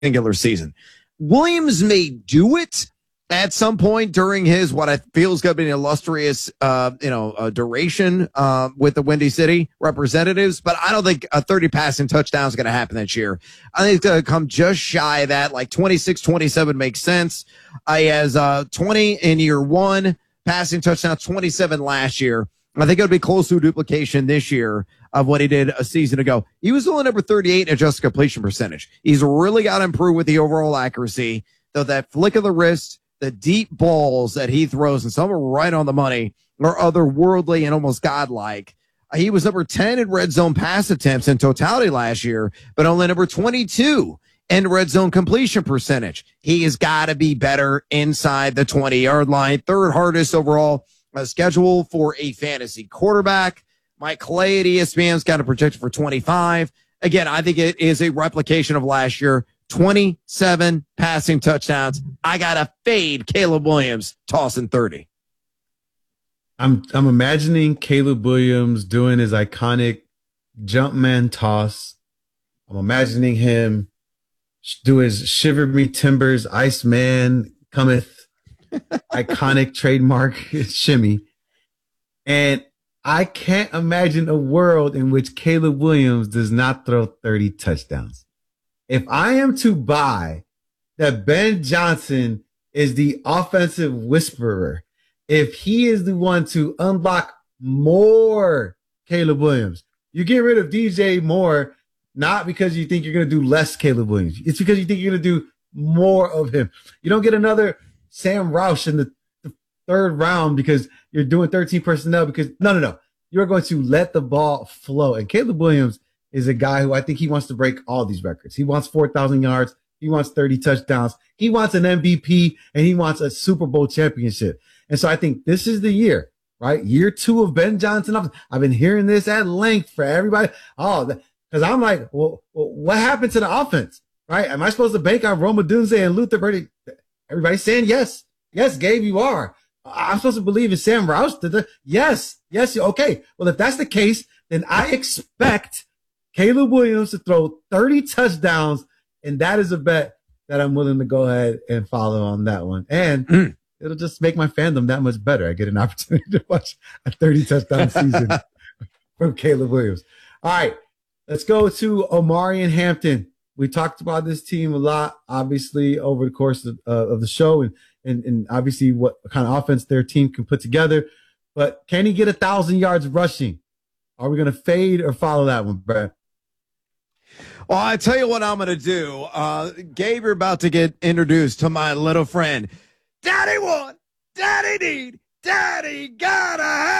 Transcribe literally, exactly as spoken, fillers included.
singular season. Williams may do it at some point during his, what I feel is going to be an illustrious, uh, you know, uh, duration, uh, with the Windy City Representatives, but I don't think a thirty passing touchdown is going to happen this year. I think it's going to come just shy of that, like twenty-six, twenty-seven makes sense. Uh, he has, uh, twenty in year one, passing touchdown, twenty-seven last year. I think it would be close to a duplication this year of what he did a season ago. He was only number thirty-eight in adjusted completion percentage. He's really got to improve with the overall accuracy, though that flick of the wrist, the deep balls that he throws, and some are right on the money, are otherworldly and almost godlike. He was number ten in red zone pass attempts in totality last year, but only number twenty-two in red zone completion percentage. He has got to be better inside the twenty-yard line. Third hardest overall uh, schedule for a fantasy quarterback. Mike Clay at E S P N's got a projected for twenty-five. Again, I think it is a replication of last year. twenty-seven passing touchdowns. I got to fade Caleb Williams tossing thirty. I'm I'm imagining Caleb Williams doing his iconic jump man toss. I'm imagining him do his shiver me timbers, Ice Man cometh, iconic trademark shimmy. And I can't imagine a world in which Caleb Williams does not throw thirty touchdowns. If I am to buy that Ben Johnson is the offensive whisperer, if he is the one to unlock more Caleb Williams, you get rid of D J Moore, not because you think you're going to do less Caleb Williams. It's because you think you're going to do more of him. You don't get another Sam Roush in the, the third round because you're doing thirteen personnel because no, no, no. You're going to let the ball flow. And Caleb Williams is a guy who I think he wants to break all these records. He wants four thousand yards. He wants thirty touchdowns. He wants an M V P and he wants a Super Bowl championship. And so I think this is the year, right? Year two of Ben Johnson. I've been hearing this at length for everybody. Oh, because I'm like, well, well, what happened to the offense, right? Am I supposed to bank on Roma Dunze and Luther Burden? Everybody's saying yes. Yes, Gabe, you are. I'm supposed to believe in Sam Roush. Yes. Yes. Okay. Well, if that's the case, then I expect Caleb Williams to throw thirty touchdowns, and that is a bet that I'm willing to go ahead and follow on that one. And mm. it'll just make my fandom that much better. I get an opportunity to watch a thirty touchdown season from Caleb Williams. All right, let's go to Omarion Hampton. We talked about this team a lot, obviously, over the course of, uh, of the show, and, and and obviously what kind of offense their team can put together. But can he get a thousand yards rushing? Are we going to fade or follow that one, Brad? Well, I tell you what I'm going to do. Uh, Gabe, you're about to get introduced to my little friend. Daddy want, daddy need, daddy gotta have.